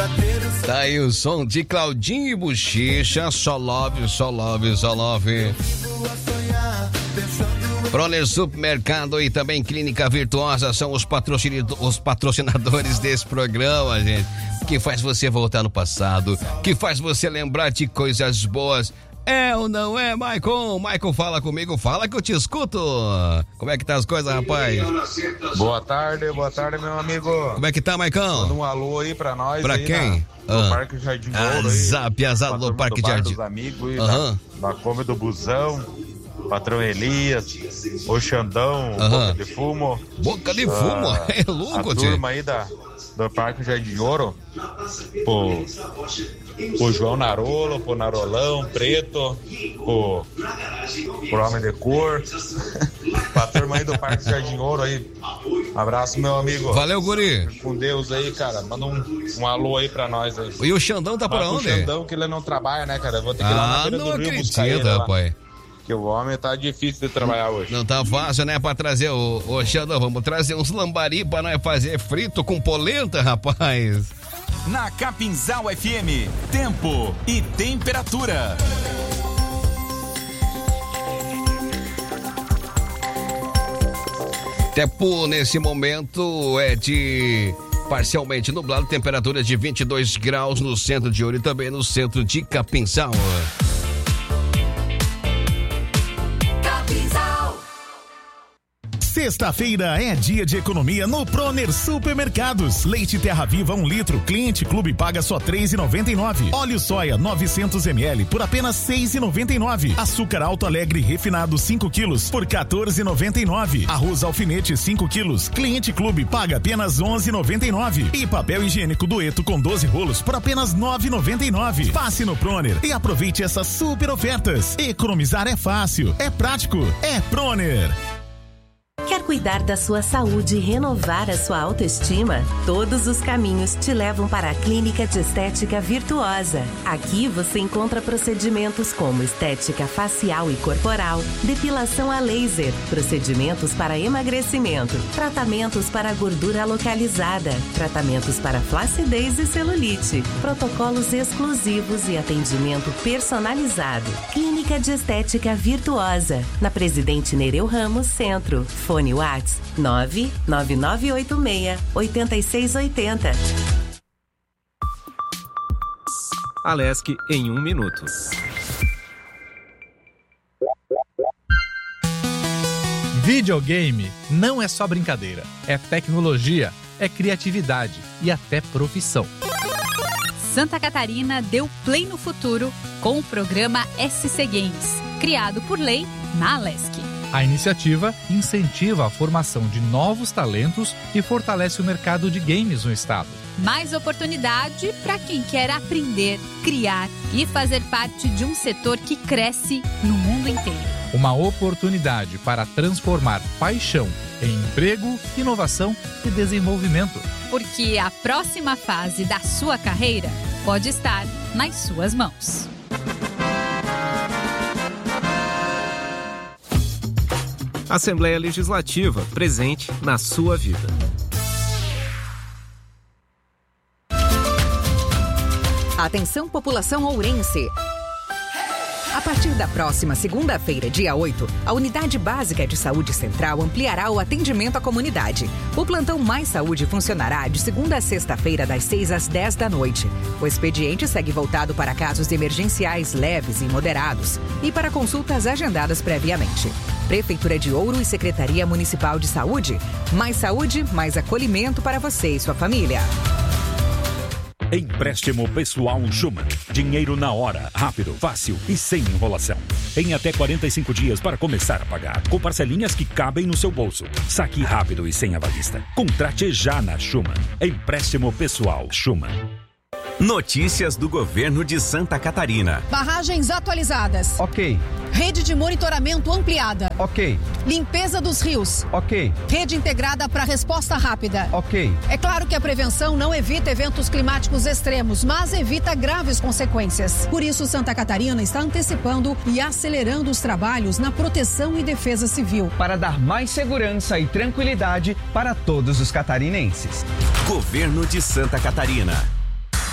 Tá aí o som de Claudinho e Bochecha, só love, só love, só love. Proner Supermercado e também Clínica Virtuosa são os patrocinadores desse programa, gente. Que faz você voltar no passado, que faz você lembrar de coisas boas. É ou não é, Maicon? Maicon, fala comigo, fala que eu te escuto. Como é que tá as coisas, rapaz? Boa tarde, meu amigo. Como é que tá, Maicon? Manda um alô aí pra nós. Pra aí quem? No Parque Jardim Ouro aí. Zap, azar do Parque Jardim. Dos amigos aí, da Come do Busão, Patrão Elias, o Xandão, Boca de Fumo. Boca de Fumo? É louco, a turma aí do Parque Jardim Ouro. Pro João Narolo, pro Narolão, Preto, pro Homem de Cor, pra turma aí do Parque Jardim Ouro aí. Abraço, meu amigo. Valeu, guri. Com Deus aí, cara. Manda um alô aí pra nós aí. E o Xandão tá por onde? O Xandão que ele não trabalha, né, cara? Eu vou ter que ir lá na beira do Rio buscar ele, rapaz. Que o homem tá difícil de trabalhar hoje. Não tá fácil, né, pra trazer o Xandão. Vamos trazer uns lambari pra nós fazer frito com polenta, rapaz. Na Capinzal FM, tempo e temperatura. Tempo nesse momento é de parcialmente nublado, temperatura de 22 graus no centro de Ouro e também no centro de Capinzal. Sexta-feira é dia de economia no Proner Supermercados. Leite Terra Viva 1 litro, Cliente Clube paga só R$3,99. Óleo soia 900 ml por apenas R$6,99. Açúcar Alto Alegre refinado 5 quilos por R$14,99. Arroz alfinete 5 quilos, Cliente Clube paga apenas R$11,99. E papel higiênico Dueto com 12 rolos por apenas R$9,99. Passe no Proner e aproveite essas super ofertas. Economizar é fácil, é prático, é Proner. Quer cuidar da sua saúde e renovar a sua autoestima? Todos os caminhos te levam para a Clínica de Estética Virtuosa. Aqui você encontra procedimentos como estética facial e corporal, depilação a laser, procedimentos para emagrecimento, tratamentos para gordura localizada, tratamentos para flacidez e celulite, protocolos exclusivos e atendimento personalizado. Clínica de Estética Virtuosa, na Presidente Nereu Ramos Centro. Fone Whats 99986-8680. Alesc em 1 minuto. Videogame não é só brincadeira, é tecnologia, é criatividade e até profissão. Santa Catarina deu play no futuro com o programa SC Games, criado por lei na Alesc. A iniciativa incentiva a formação de novos talentos e fortalece o mercado de games no estado. Mais oportunidade para quem quer aprender, criar e fazer parte de um setor que cresce no mundo inteiro. Uma oportunidade para transformar paixão em emprego, inovação e desenvolvimento. Porque a próxima fase da sua carreira pode estar nas suas mãos. Assembleia Legislativa, presente na sua vida. Atenção, população ourense. A partir da próxima segunda-feira, dia 8, a Unidade Básica de Saúde Central ampliará o atendimento à comunidade. O plantão Mais Saúde funcionará de segunda a sexta-feira, das 6 às 10 da noite. O expediente segue voltado para casos emergenciais leves e moderados e para consultas agendadas previamente. Prefeitura de Ouro e Secretaria Municipal de Saúde. Mais saúde, mais acolhimento para você e sua família. Empréstimo Pessoal Schumann. Dinheiro na hora, rápido, fácil e sem enrolação. Em até 45 dias para começar a pagar, com parcelinhas que cabem no seu bolso. Saque rápido e sem avalista. Contrate já na Schumann. Empréstimo Pessoal Schumann. Notícias do governo de Santa Catarina. Barragens atualizadas. Ok. Rede de monitoramento ampliada. Ok. Limpeza dos rios. Ok. Rede integrada para resposta rápida. Ok. É claro que a prevenção não evita eventos climáticos extremos, mas evita graves consequências. Por isso, Santa Catarina está antecipando e acelerando os trabalhos na proteção e defesa civil. Para dar mais segurança e tranquilidade para todos os catarinenses. Governo de Santa Catarina.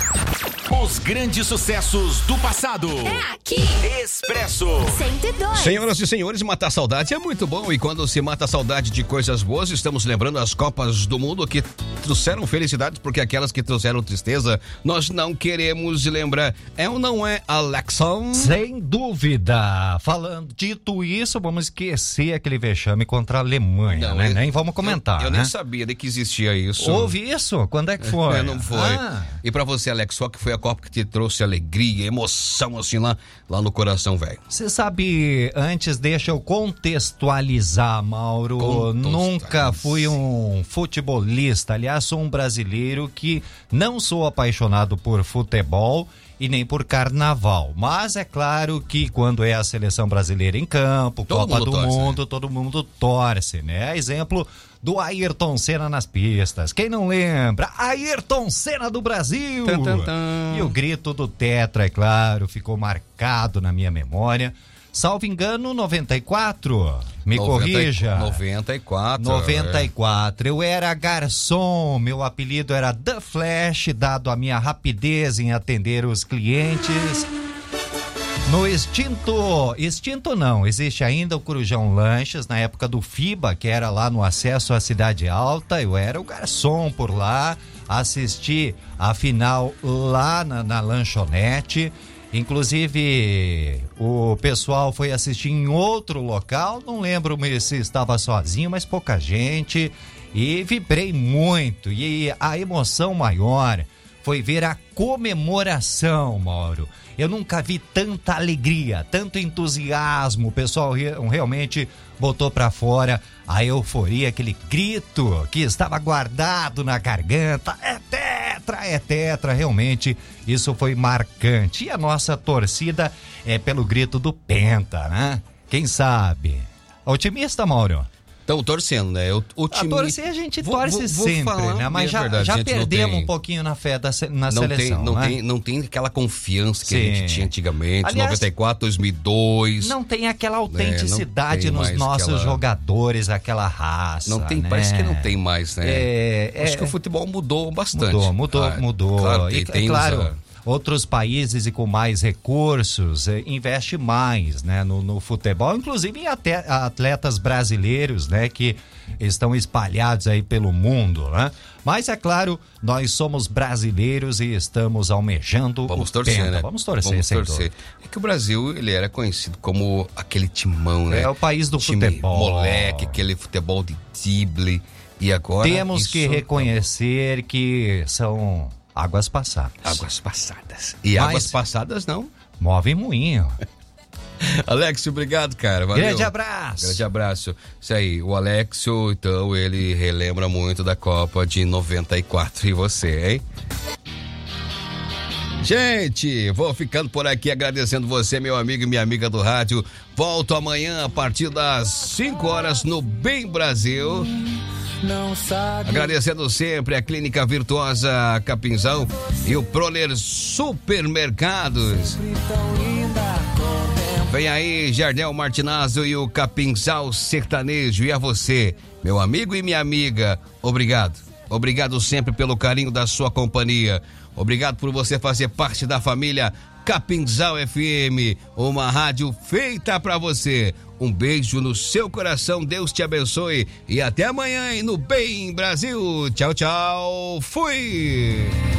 Os grandes sucessos do passado. É aqui. Expresso 102. Senhoras e senhores, matar saudade é muito bom. E quando se mata a saudade de coisas boas, estamos lembrando as Copas do Mundo que trouxeram felicidade, porque aquelas que trouxeram tristeza, nós não queremos lembrar. É ou não é, Alexão? Sem dúvida. Dito isso, vamos esquecer aquele vexame contra a Alemanha, né? Nem vamos comentar, eu né? nem sabia de que existia isso. Houve isso? Quando é que foi? Não foi. E pra você, Alex, só que foi a Copa que te trouxe alegria, emoção, assim, lá no coração, velho. Você sabe, antes deixa eu contextualizar, Mauro. Nunca fui um futebolista. Aliás, sou um brasileiro que não sou apaixonado por futebol e nem por carnaval. Mas é claro que quando é a seleção brasileira em campo, Copa do Mundo, todo mundo torce, né? Exemplo do Ayrton Senna nas pistas. Quem não lembra? Ayrton Senna do Brasil! E o grito do Tetra, é claro, ficou marcado na minha memória. Salvo engano, 94. Me corrija. 94. 94. Eu era garçom, meu apelido era The Flash, dado a minha rapidez em atender os clientes. No extinto não, existe ainda o Corujão Lanches, na época do FIBA, que era lá no acesso à Cidade Alta. Eu era o garçom por lá, assisti a final lá na lanchonete. Inclusive, o pessoal foi assistir em outro local, não lembro se estava sozinho, mas pouca gente, e vibrei muito. E a emoção maior foi ver a comemoração, Mauro. Eu nunca vi tanta alegria, tanto entusiasmo. O pessoal realmente botou pra fora a euforia, aquele grito que estava guardado na garganta. É tetra, realmente isso foi marcante. E a nossa torcida é pelo grito do Penta, né? Quem sabe? Otimista, Mauro? Estão torcendo, né? O time... torcer a gente torce sempre, né? Mas já perdemos um pouquinho na fé na seleção, não tem aquela confiança que a gente tinha antigamente, aliás, 94, 2002. Não tem aquela autenticidade nos nossos jogadores, aquela raça, não tem, né? Parece que não tem mais, né? Acho que o futebol mudou bastante. Mudou. Claro, e claro, outros países e com mais recursos investe mais, né, no futebol, inclusive em atletas brasileiros, né, que estão espalhados aí pelo mundo, né? Mas é claro, nós somos brasileiros e estamos almejando Vamos torcer, Penta. né? Vamos torcer. É que o Brasil, ele era conhecido como aquele timão, né? É o país do futebol. Moleque, aquele futebol de drible. E agora temos que reconhecer que são águas passadas. Águas passadas não movem moinho. Alex, obrigado, cara. Valeu. Grande abraço. Isso aí, o Alex, então, ele relembra muito da Copa de 94. E você, hein? Gente, vou ficando por aqui agradecendo você, meu amigo e minha amiga do rádio. Volto amanhã a partir das 5 horas no Bem Brasil. Agradecendo sempre a Clínica Virtuosa Capinzal e o Proner Supermercados. Vem aí Jardel Martinazzo e o Capinzal Sertanejo. E a você, meu amigo e minha amiga, obrigado. Obrigado sempre pelo carinho da sua companhia. Obrigado por você fazer parte da família Capinzal FM, uma rádio feita pra você. Um beijo no seu coração, Deus te abençoe e até amanhã no Bem Brasil. Tchau, tchau, fui!